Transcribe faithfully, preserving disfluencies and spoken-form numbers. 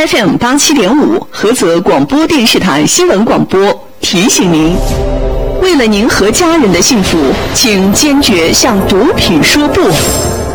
F M 八七点五菏泽广播电视台新闻广播提醒您：为了您和家人的幸福，请坚决向毒品说不。